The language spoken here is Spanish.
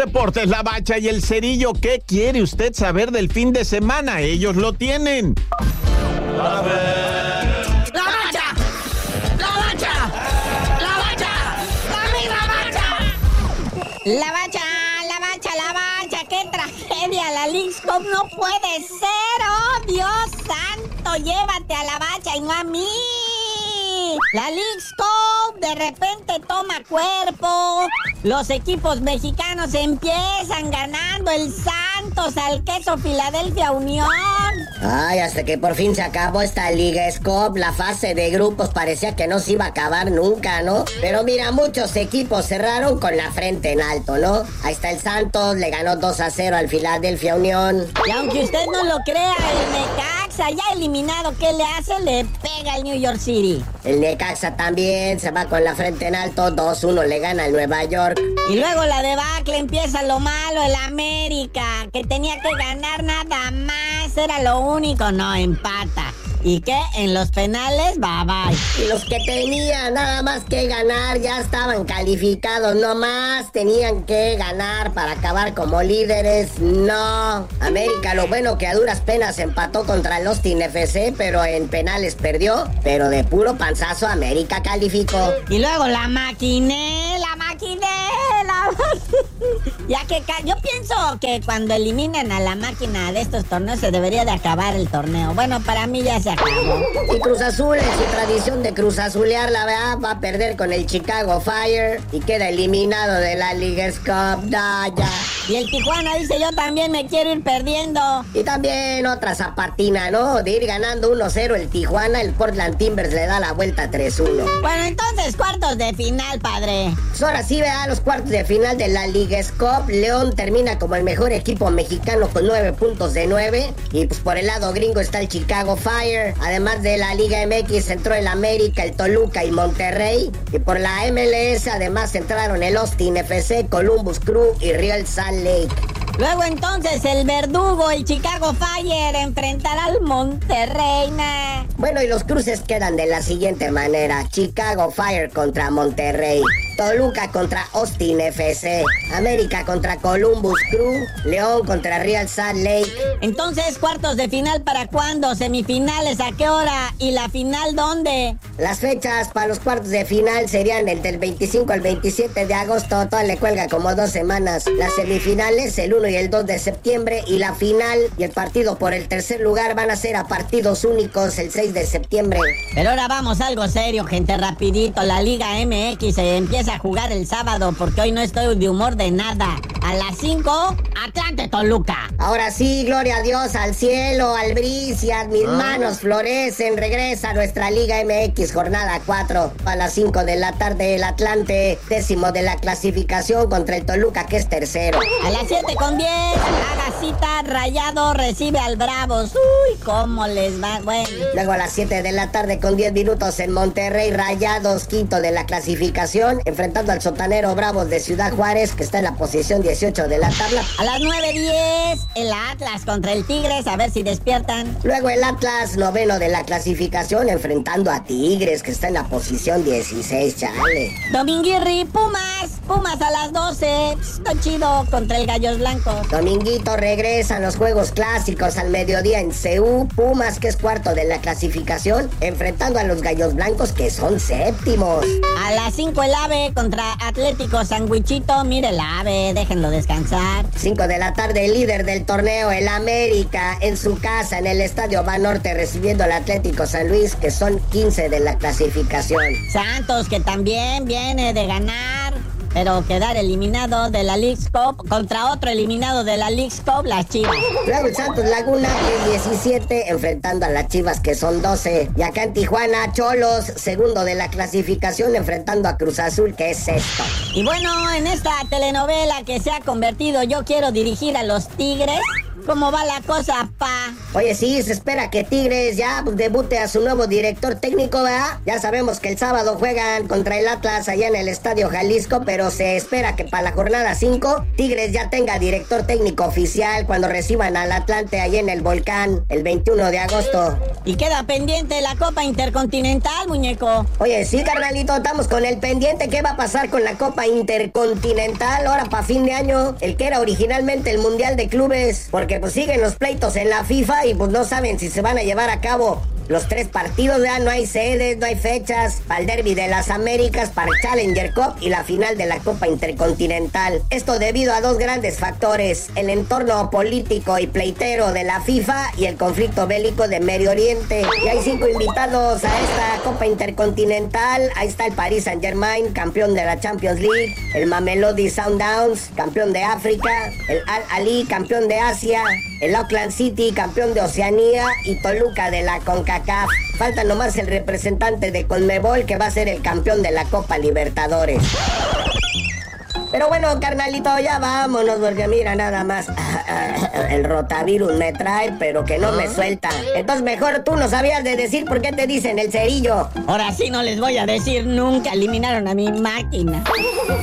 Deportes, La Bacha y el Cerillo. ¿Qué quiere usted saber del fin de semana? Ellos lo tienen. ¡La Bacha! ¡La Bacha! ¡La Bacha! ¡Dame la Bacha! La Bacha, qué tragedia, la Leagues Cup no puede ser, oh Dios santo, llévate a la Bacha y no a mí. La Leagues Cup de repente toma cuerpo, los equipos mexicanos empiezan ganando, el Santos al Queso Filadelfia Unión. Ay, hasta que por fin se acabó esta Leagues Cup, la fase de grupos parecía que no se iba a acabar nunca, ¿no? Pero mira, muchos equipos cerraron con la frente en alto, ¿no? Ahí está el Santos, le ganó 2-0 al Filadelfia Unión. Y aunque usted no lo crea, el Necaxa ya eliminado, ¿qué le hace? Le pega al New York City. El Necaxa también se va con la frente en alto, 2-1 le gana al Nueva York. Y luego la debacle, empieza lo malo, el América, que tenía que ganar nada más, era lo único, no, empata. ¿Y qué? En los penales, bye bye. Y los que tenían nada más que ganar ya estaban calificados, no más tenían que ganar para acabar como líderes, no. América, lo bueno que a duras penas empató contra el Austin FC, pero en penales perdió, pero de puro panzazo América calificó. Y luego la maquiné. Ya que yo pienso que cuando eliminen a la máquina de estos torneos se debería de acabar el torneo. Bueno, para mí ya se acabó. Y Cruz Azul, en su tradición de Cruz Azulear, la verdad, va a perder con el Chicago Fire y queda eliminado de la Leagues Cup. Ya. Y el Tijuana dice, yo también me quiero ir perdiendo. Y también otra zapatina, ¿no? De ir ganando 1-0 el Tijuana, el Portland Timbers le da la vuelta 3-1. Bueno, entonces cuartos de final, padre. Pues ahora sí, vea, los cuartos de final de la Leagues Cup. León termina como el mejor equipo mexicano con 9 puntos de 9. Y pues por el lado gringo está el Chicago Fire. Además de la Liga MX entró el América, el Toluca y Monterrey. Y por la MLS además entraron el Austin FC, Columbus Crew y Real Salt Lake. Luego entonces el verdugo, el Chicago Fire, enfrentará al Monterrey, nah. Bueno, y los cruces quedan de la siguiente manera. Chicago Fire contra Monterrey, Toluca contra Austin FC, América contra Columbus Crew, León contra Real Salt Lake. Entonces, ¿cuartos de final para cuándo? ¿Semifinales a qué hora? ¿Y la final dónde? Las fechas para los cuartos de final serían el del 25 al 27 de agosto, todo le cuelga como 2 semanas. Las semifinales el 1 y el 2 de septiembre y la final y el partido por el tercer lugar van a ser a partidos únicos el 6 de septiembre. Pero ahora vamos a algo serio, gente, rapidito. La Liga MX se empieza a jugar el sábado porque hoy no estoy de humor de nada. A las 5, Atlante Toluca. Ahora sí, gloria a Dios, al cielo, albricias, mis manos florecen. Regresa nuestra Liga MX, jornada 4. A las 5 de la tarde, el Atlante, 10º de la clasificación contra el Toluca, que es tercero. A las 7:10, haga cita, Rayado recibe al Bravos. Uy, cómo les va, bueno. Luego a las 7 de la tarde con 10 minutos en Monterrey, Rayados, 5º de la clasificación, enfrentando al sotanero Bravos de Ciudad Juárez, que está en la posición 18 de la tabla. A las 9:10, el Atlas contra el Tigres, a ver si despiertan. Luego el Atlas, 9º de la clasificación, enfrentando a Tigres, que está en la posición 16, chale. Dominguirri, Pumas a las 12, está chido contra el Gallos Blancos. Dominguito regresan los juegos clásicos al mediodía en CU. Pumas, que es 4º de la clasificación, enfrentando a los Gallos Blancos, que son 7º. A las 5 el AVE contra Atlético Sandwichito. Mire el AVE, déjenlo descansar. 5 de la tarde, el líder del torneo, el América, en su casa, en el Estadio Banorte, recibiendo al Atlético San Luis, que son 15 de la clasificación. Santos, que también viene de ganar, pero quedar eliminado de la Leagues Cup contra otro eliminado de la Leagues Cup, las Chivas. Luego el Santos Laguna, que es 17, enfrentando a las Chivas, que son 12. Y acá en Tijuana, Cholos, 2º de la clasificación, enfrentando a Cruz Azul, que es 6º. Y bueno, en esta telenovela que se ha convertido Yo Quiero Dirigir a los Tigres, ¿Cómo va la cosa, pa? Oye, sí, se espera que Tigres ya debute a su nuevo director técnico, ¿verdad? Ya sabemos que el sábado juegan contra el Atlas allá en el Estadio Jalisco, pero se espera que para la jornada 5 Tigres ya tenga director técnico oficial cuando reciban al Atlante allá en el Volcán el 21 de agosto. Y queda pendiente la Copa Intercontinental, muñeco. Oye, sí, carnalito, estamos con el pendiente. ¿Qué va a pasar con la Copa Intercontinental ahora para fin de año? El que era originalmente el Mundial de Clubes, porque pues siguen los pleitos en la FIFA y pues no saben si se van a llevar a cabo los 3 partidos. Ya no hay sedes, no hay fechas para el Derby de las Américas, para el Challenger Cup y la final de la Copa Intercontinental. Esto debido a 2 grandes factores: el entorno político y pleitero de la FIFA y el conflicto bélico de Medio Oriente. Y hay 5 invitados a esta Copa Intercontinental. Ahí está el Paris Saint-Germain, campeón de la Champions League; el Mamelodi Sundowns, campeón de África; el Al-Ahly, campeón de Asia; el Auckland City, campeón de Oceanía; y Toluca de la CONCACAF. Falta nomás el representante de Conmebol, que va a ser el campeón de la Copa Libertadores. Pero bueno, carnalito, ya vámonos, porque mira, nada más el rotavirus me trae, pero que no me suelta. Entonces mejor tú no sabías de decir por qué te dicen el cerillo. Ahora sí no les voy a decir nunca. Eliminaron a mi máquina.